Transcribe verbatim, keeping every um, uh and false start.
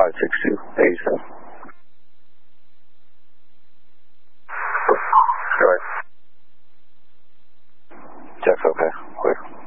five six two eighty-seven. Go ahead. Jeff, okay. Clear.